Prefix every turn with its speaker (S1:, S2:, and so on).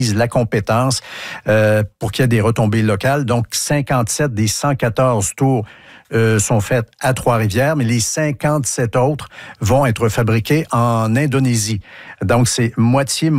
S1: la compétence pour qu'il y ait des retombées locales. Donc, 57 des 114 tours sont faites à Trois-Rivières, mais les 57 autres vont être fabriqués en Indonésie. Donc, c'est moitié